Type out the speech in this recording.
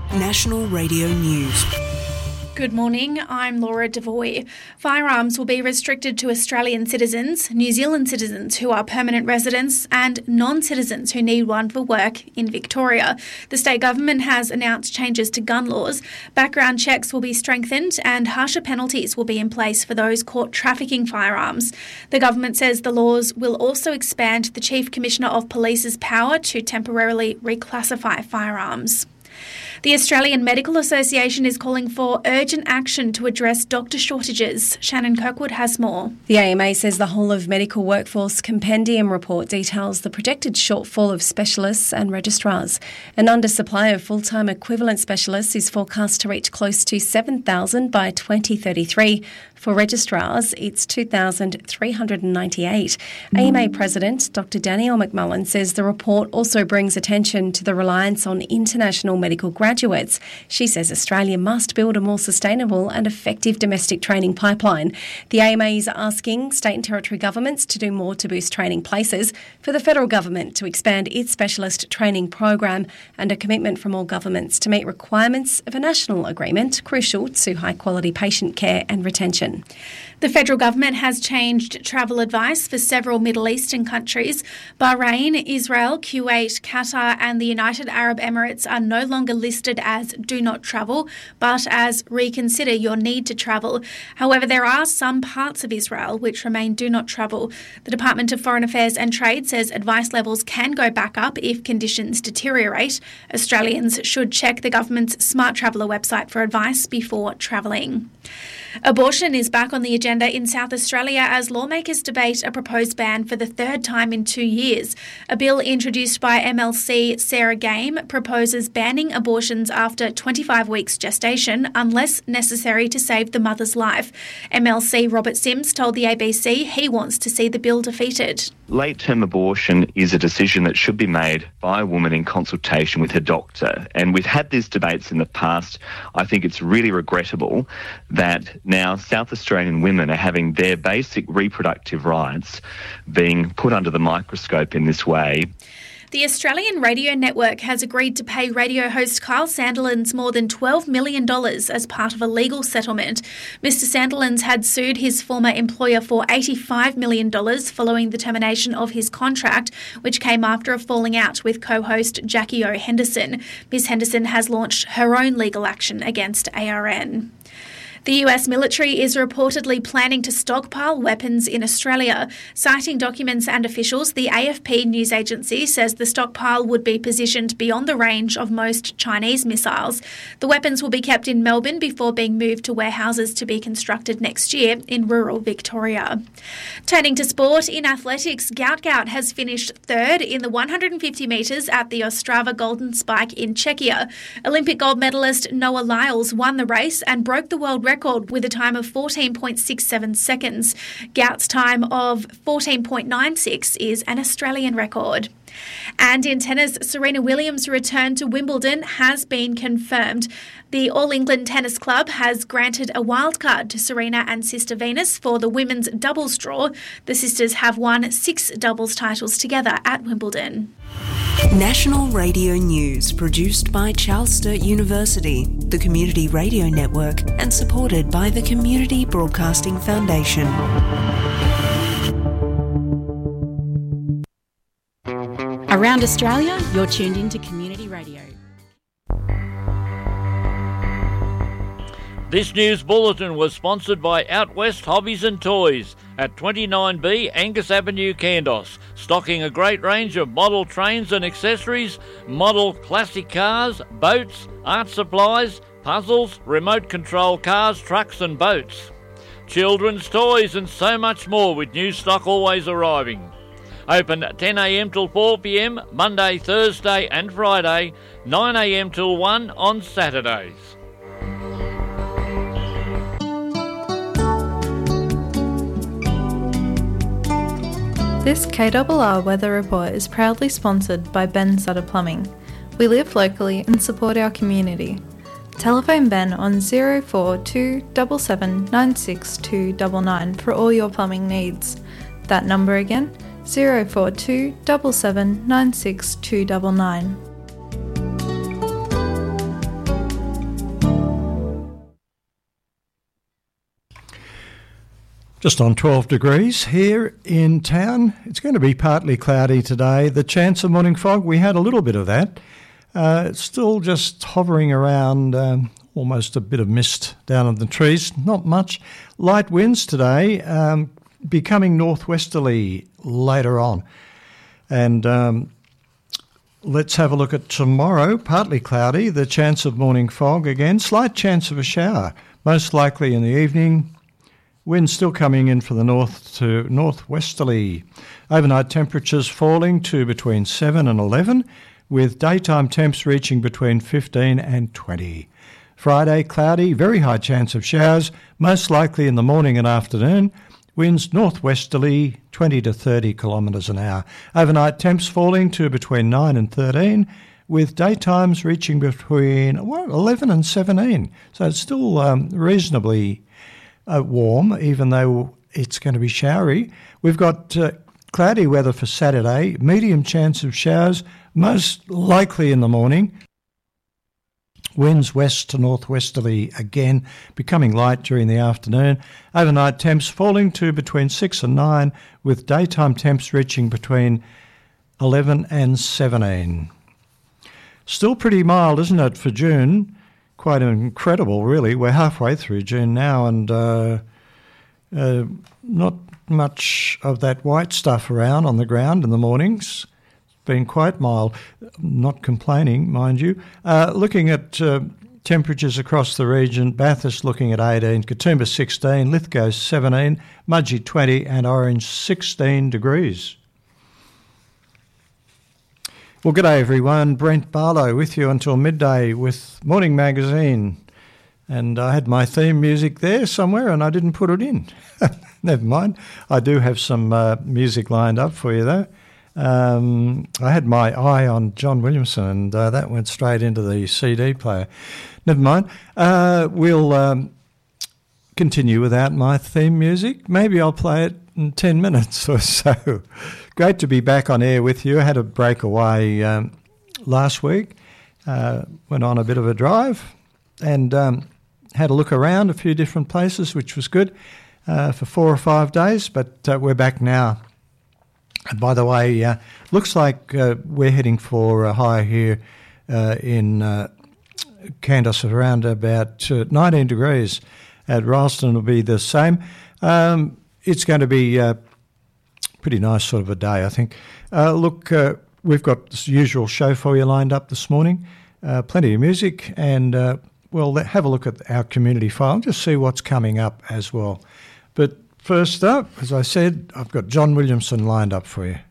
National Radio News. Good morning, I'm Laura Devoy. Firearms will be restricted to Australian citizens, New Zealand citizens who are permanent residents and non-citizens who need one for work in Victoria. The state government has announced changes to gun laws. Background checks will be strengthened and harsher penalties will be in place for those caught trafficking firearms. The government says the laws will also expand the Chief Commissioner of Police's power to temporarily reclassify firearms. The Australian Medical Association is calling for urgent action to address doctor shortages. Shannon Kirkwood has more. The AMA says the whole of medical workforce compendium report details the projected shortfall of specialists and registrars. An undersupply of full-time equivalent specialists is forecast to reach close to 7,000 by 2033. For registrars, it's 2,398. AMA President Dr. Danielle McMullen says the report also brings attention to the reliance on international medical graduates. She says Australia must build a more sustainable and effective domestic training pipeline. The AMA is asking state and territory governments to do more to boost training places, for the federal government to expand its specialist training program, and a commitment from all governments to meet requirements of a national agreement crucial to high-quality patient care and retention. The federal government has changed travel advice for several Middle Eastern countries. Bahrain, Israel, Kuwait, Qatar and the United Arab Emirates are no longer listed as do not travel, but as reconsider your need to travel. However, there are some parts of Israel which remain do not travel. The Department of Foreign Affairs and Trade says advice levels can go back up if conditions deteriorate. Australians should check the government's Smart Traveller website for advice before travelling. Abortion is back on the agenda in South Australia as lawmakers debate a proposed ban for the third time in 2 years. A bill introduced by MLC Sarah Game proposes banning abortions after 25 weeks gestation unless necessary to save the mother's life. MLC Robert Sims told the ABC he wants to see the bill defeated. Late-term abortion is a decision that should be made by a woman in consultation with her doctor. And we've had these debates in the past. I think it's really regrettable that now South Australian women are having their basic reproductive rights being put under the microscope in this way. The Australian Radio Network has agreed to pay radio host Kyle Sandilands more than $12 million as part of a legal settlement. Mr. Sandilands had sued his former employer for $85 million following the termination of his contract, which came after a falling out with co-host Jackie O. Henderson. Ms. Henderson has launched her own legal action against ARN. The US military is reportedly planning to stockpile weapons in Australia. Citing documents and officials, the AFP news agency says the stockpile would be positioned beyond the range of most Chinese missiles. The weapons will be kept in Melbourne before being moved to warehouses to be constructed next year in rural Victoria. Turning to sport, in athletics, Gout Gout has finished third in the 150 metres at the Ostrava Golden Spike in Czechia. Olympic gold medalist Noah Lyles won the race and broke the world record with a time of 14.67 seconds. Gout's time of 14.96 is an Australian record. And in tennis, Serena Williams' return to Wimbledon has been confirmed. The All England Tennis Club has granted a wildcard to Serena and sister Venus for the women's doubles draw. The sisters have won 6 doubles titles together at Wimbledon. National Radio News, produced by Charles Sturt University, the Community Radio Network, and supported by the Community Broadcasting Foundation. Around Australia, you're tuned into Community Radio. This news bulletin was sponsored by Out West Hobbies and Toys at 29B Angus Avenue, Kandos, stocking a great range of model trains and accessories, model classic cars, boats, art supplies, puzzles, remote control cars, trucks and boats, children's toys and so much more, with new stock always arriving. Open 10am till 4pm, Monday, Thursday and Friday, 9am till 1 on Saturdays. This KRR Weather Report is proudly sponsored by Ben Sutter Plumbing. We live locally and support our community. Telephone Ben on 042 77 962 99 for all your plumbing needs. That number again, 042 77 962 99. Just on 12 degrees here in town. It's going to be partly cloudy today. The chance of morning fog, we had a little bit of that. It's still just hovering around, almost a bit of mist down in the trees. Not much. Light winds today, becoming northwesterly later on. And let's have a look at tomorrow. Partly cloudy, the chance of morning fog again. Slight chance of a shower, most likely in the evening. Wind still coming in from the north to northwesterly. Overnight temperatures falling to between 7 and 11, with daytime temps reaching between 15 and 20. Friday, cloudy, very high chance of showers, most likely in the morning and afternoon. Winds northwesterly, 20 to 30 kilometres an hour. Overnight temps falling to between 9 and 13, with daytimes reaching between 11 and 17. So it's still reasonably warm, even though it's going to be showery. We've got cloudy weather for Saturday, medium chance of showers, most likely in the morning. Winds west to northwesterly again, becoming light during the afternoon. Overnight temps falling to between 6 and 9, with daytime temps reaching between 11 and 17. Still pretty mild, isn't it, for June? Quite incredible, really. We're halfway through June now, and not much of that white stuff around on the ground in the mornings. It's been quite mild. Not complaining, mind you. Looking at temperatures across the region, Bathurst looking at 18, Katoomba 16, Lithgow 17, Mudgee 20, and Orange 16 degrees. Well, g'day everyone. Brent Barlow with you until midday with Morning Magazine. And I had my theme music there somewhere and I didn't put it in. Never mind. I do have some music lined up for you though. I had my eye on John Williamson and that went straight into the CD player. Never mind. We'll continue without my theme music. Maybe I'll play it in 10 minutes or so. Great to be back on air with you. I had a break away last week, went on a bit of a drive and had a look around a few different places, which was good for 4 or 5 days, but we're back now. And by the way, looks like we're heading for a high here in Kandos of around about 19 degrees. At Ralston will be the same. It's going to be pretty nice sort of a day, I think. Look, we've got the usual show for you lined up this morning. Plenty of music and, well, have a look at our community file and just see what's coming up as well. But first up, as I said, I've got John Williamson lined up for you.